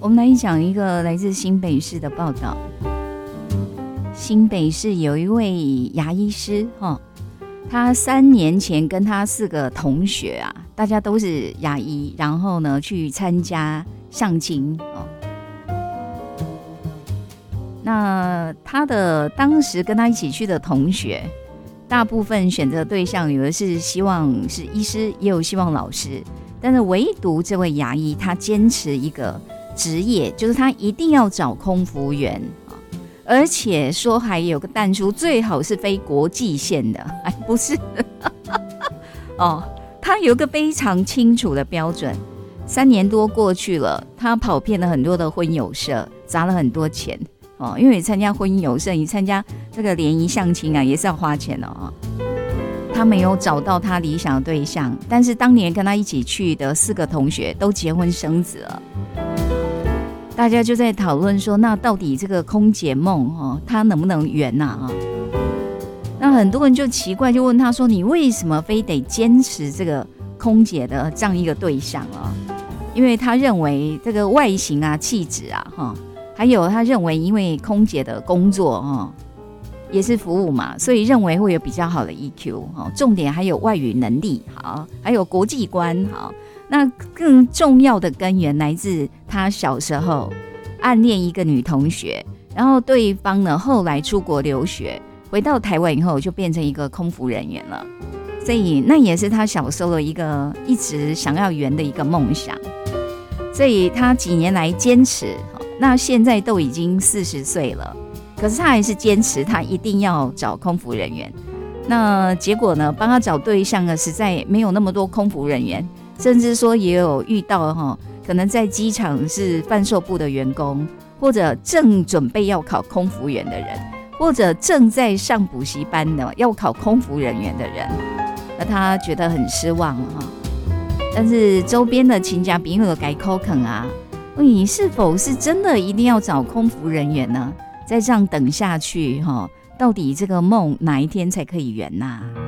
我们来讲一个来自新北市的报道。新北市有一位牙医师，他3年前跟他4个同学啊，大家都是牙医，然后呢去参加相亲。那他的当时跟他一起去的同学，大部分选择对象有的是希望是医师，也有希望老师，但是唯独这位牙医他坚持一个职业，就是他一定要找空服员，而且说还有个但书，最好是飞国际线的，不是他有个非常清楚的标准。3年多过去了，他跑遍了很多的婚友社，砸了很多钱因为你参加婚友社，你参加这个联谊相亲啊，也是要花钱他没有找到他理想的对象，但是当年跟他一起去的4个同学都结婚生子了。大家就在讨论说，那到底这个空姐梦他能不能圆啊？那很多人就奇怪，就问他说，你为什么非得坚持这个空姐的这样一个对象因为他认为这个外形啊、气质啊还有他认为因为空姐的工作也是服务嘛，所以认为会有比较好的 EQ 重点还有外语能力好，还有国际观好。那更重要的根源来自他小时候暗恋一个女同学，然后对方呢后来出国留学，回到台湾以后就变成一个空服人员了，所以那也是他小时候的一个一直想要圆的一个梦想。所以他几年来坚持，那现在都已经40岁了，可是他还是坚持他一定要找空服人员。那结果呢，帮他找对象呢，实在没有那么多空服人员，甚至说也有遇到可能在机场是贩售部的员工，或者正准备要考空服员的人，或者正在上补习班的要考空服人员的人，那他觉得很失望但是周边的亲家朋友改口肯啊，你是否是真的一定要找空服人员呢？再这样等下去到底这个梦哪一天才可以圆啊？